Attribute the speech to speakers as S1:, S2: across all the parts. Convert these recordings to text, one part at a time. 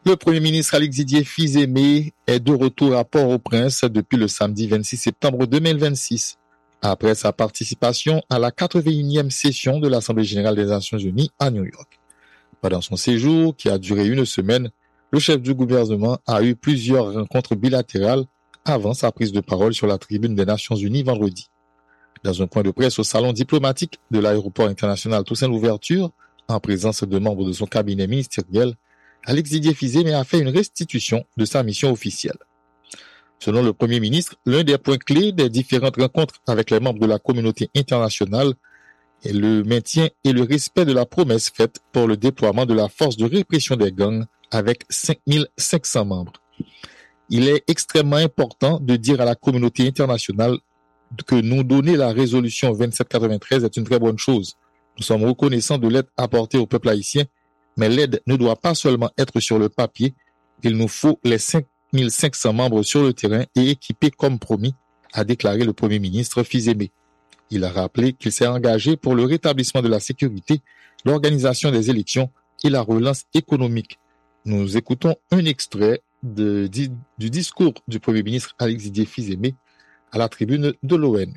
S1: Le Premier ministre Alex Didier Fils-Aimé est de retour à Port-au-Prince depuis le samedi 26 septembre 2026, après sa participation à la 81e session de l'Assemblée générale des Nations unies à New York. Pendant son séjour, qui a duré une semaine, le chef du gouvernement a eu plusieurs rencontres bilatérales avant sa prise de parole sur la tribune des Nations unies vendredi. Dans un point de presse au salon diplomatique de l'aéroport international Toussaint-Louverture, en présence de membres de son cabinet ministériel, Alex Didier Fils-Aimé a fait une restitution de sa mission officielle. Selon le Premier ministre, l'un des points clés des différentes rencontres avec les membres de la communauté internationale est le maintien et le respect de la promesse faite pour le déploiement de la force de répression des gangs avec 5500 membres. Il est extrêmement important de dire à la communauté internationale que nous donner la résolution 2793 est une très bonne chose. Nous sommes reconnaissants de l'aide apportée au peuple haïtien, mais l'aide ne doit pas seulement être sur le papier. Il nous faut les 5500 membres sur le terrain et équipés comme promis, a déclaré le Premier ministre Fils-Aimé. Il a rappelé qu'il s'est engagé pour le rétablissement de la sécurité, l'organisation des élections et la relance économique. Nous écoutons un extrait du discours du Premier ministre Alex Didier Fils-Aimé à la tribune de l'ONU.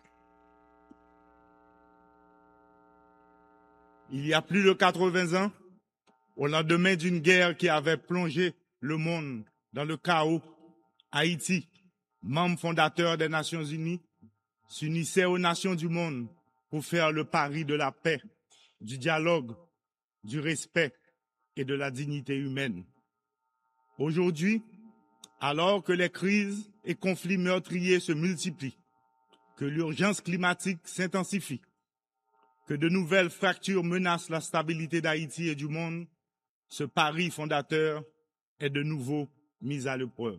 S2: Il y a plus de 80 ans, au lendemain d'une guerre qui avait plongé le monde dans le chaos, Haïti, membre fondateur des Nations Unies, s'unissait aux nations du monde pour faire le pari de la paix, du dialogue, du respect et de la dignité humaine. Aujourd'hui, alors que les crises et conflits meurtriers se multiplient, que l'urgence climatique s'intensifie, que de nouvelles fractures menacent la stabilité d'Haïti et du monde, ce pari fondateur est de nouveau mis à l'épreuve.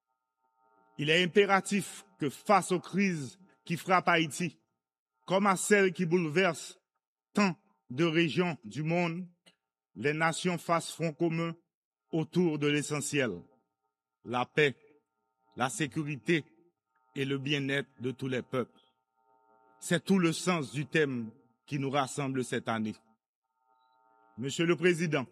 S2: Il est impératif que face aux crises qui frappent Haïti, comme à celles qui bouleversent tant de régions du monde, les nations fassent front commun autour de l'essentiel, la paix, la sécurité et le bien-être de tous les peuples. C'est tout le sens du thème qui nous rassemble cette année. Monsieur le Président,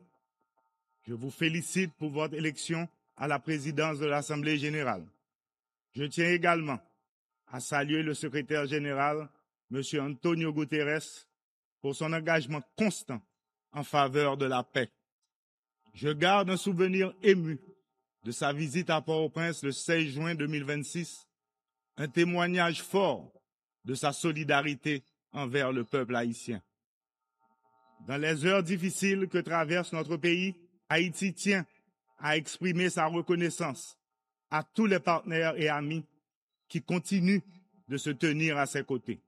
S2: je vous félicite pour votre élection à la présidence de l'Assemblée générale. Je tiens également à saluer le secrétaire général, M. Antonio Guterres, pour son engagement constant en faveur de la paix. Je garde un souvenir ému de sa visite à Port-au-Prince le 16 juin 2026, un témoignage fort de sa solidarité envers le peuple haïtien. Dans les heures difficiles que traverse notre pays, Haïti tient à exprimer sa reconnaissance à tous les partenaires et amis qui continuent de se tenir à ses côtés.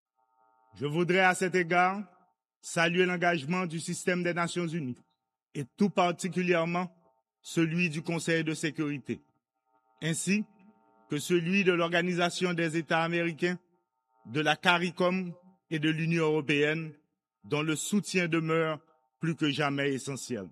S2: Je voudrais à cet égard saluer l'engagement du système des Nations Unies et tout particulièrement celui du Conseil de sécurité, ainsi que celui de l'Organisation des États américains, de la CARICOM et de l'Union européenne, dont le soutien demeure plus que jamais essentiel.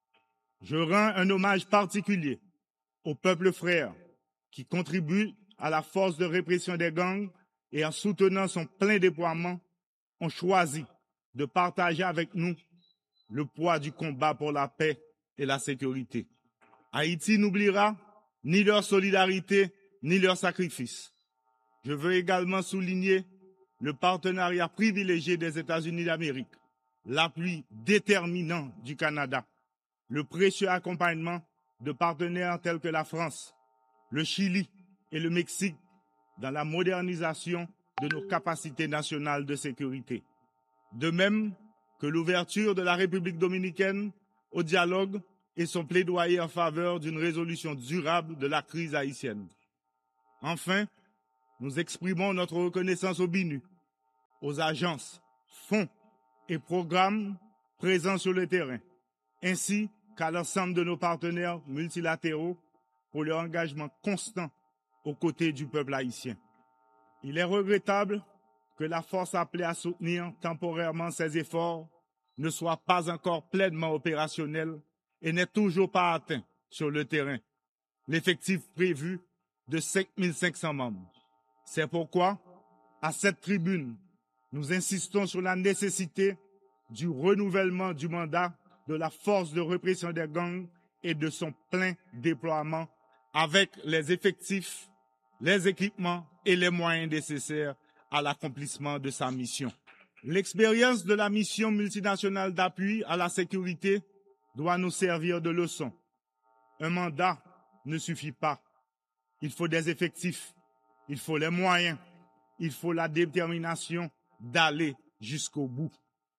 S2: Je rends un hommage particulier au peuple frère qui contribue à la force de répression des gangs et en soutenant son plein déploiement, ont choisi de partager avec nous le poids du combat pour la paix et la sécurité. Haïti n'oubliera ni leur solidarité ni leur sacrifice. Je veux également souligner le partenariat privilégié des États-Unis d'Amérique, l'appui déterminant du Canada, le précieux accompagnement de partenaires tels que la France, le Chili et le Mexique dans la modernisation de nos capacités nationales de sécurité. De même que l'ouverture de la République dominicaine au dialogue et son plaidoyer en faveur d'une résolution durable de la crise haïtienne. Enfin, nous exprimons notre reconnaissance au BINU, aux agences, fonds et programmes présents sur le terrain, ainsi qu'à l'ensemble de nos partenaires multilatéraux pour leur engagement constant aux côtés du peuple haïtien. Il est regrettable que la force appelée à soutenir temporairement ces efforts ne soit pas encore pleinement opérationnelle et n'est toujours pas atteint sur le terrain l'effectif prévu de 5500 membres. C'est pourquoi, à cette tribune, nous insistons sur la nécessité du renouvellement du mandat de la force de répression des gangs et de son plein déploiement avec les effectifs, les équipements et les moyens nécessaires à l'accomplissement de sa mission. L'expérience de la mission multinationale d'appui à la sécurité doit nous servir de leçon. Un mandat ne suffit pas. Il faut des effectifs, il faut les moyens, il faut la détermination d'aller jusqu'au bout.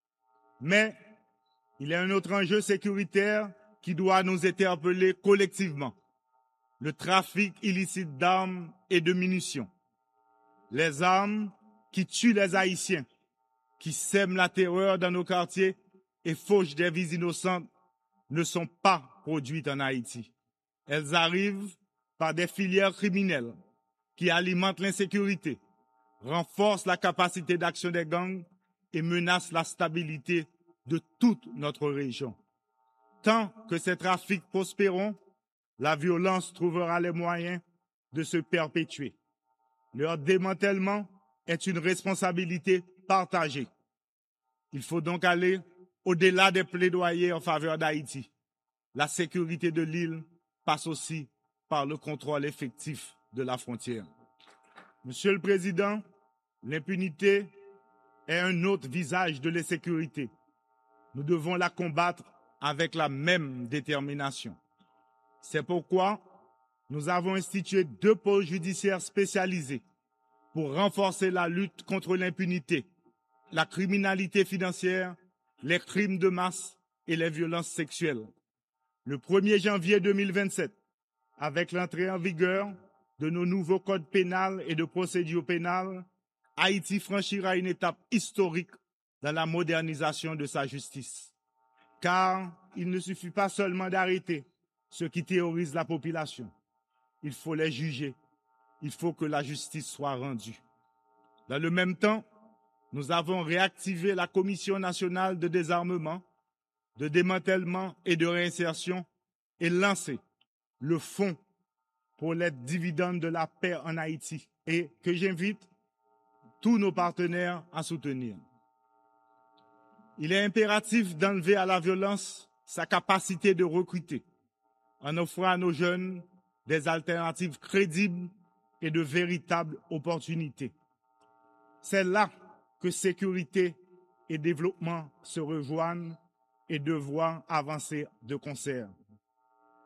S2: Mais il y a un autre enjeu sécuritaire qui doit nous interpeller collectivement. Le trafic illicite d'armes et de munitions. Les armes qui tuent les Haïtiens, qui sèment la terreur dans nos quartiers et fauchent des vies innocentes, ne sont pas produites en Haïti. Elles arrivent par des filières criminelles qui alimentent l'insécurité, renforcent la capacité d'action des gangs et menacent la stabilité de toute notre région. Tant que ces trafics prospéreront, la violence trouvera les moyens de se perpétuer. Leur démantèlement est une responsabilité partagée. Il faut donc aller au-delà des plaidoyers en faveur d'Haïti. La sécurité de l'île passe aussi par le contrôle effectif de la frontière. Monsieur le Président, l'impunité est un autre visage de l'insécurité. Nous devons la combattre avec la même détermination. C'est pourquoi nous avons institué 2 pôles judiciaires spécialisés pour renforcer la lutte contre l'impunité, la criminalité financière, les crimes de masse et les violences sexuelles. Le 1er janvier 2027, avec l'entrée en vigueur de nos nouveaux codes pénals et de procédure pénale, Haïti franchira une étape historique dans la modernisation de sa justice. Car il ne suffit pas seulement d'arrêter ceux qui terrorisent la population. Il faut les juger. Il faut que la justice soit rendue. Dans le même temps, nous avons réactivé la Commission nationale de désarmement, de démantèlement et de réinsertion et lancé le Fonds pour les dividendes de la paix en Haïti et que j'invite tous nos partenaires à soutenir. Il est impératif d'enlever à la violence sa capacité de recruter, en offrant à nos jeunes des alternatives crédibles et de véritables opportunités. C'est là que sécurité et développement se rejoignent et devront avancer de concert.